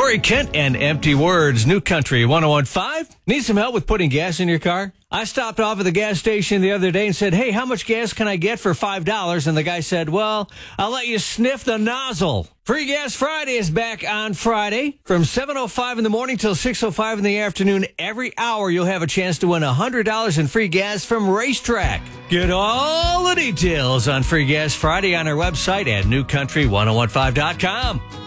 Lori Kent and Empty Words, New Country 101.5. Need some help with putting gas in your car? I stopped off at the gas station the other day and said, hey, how much gas can I get for $5? And the guy said, well, I'll let you sniff the nozzle. Free Gas Friday is back on Friday from 7:05 in the morning till 6:05 in the afternoon. Every hour you'll have a chance to win $100 in free gas from Racetrack. Get all the details on Free Gas Friday on our website at newcountry1015.com.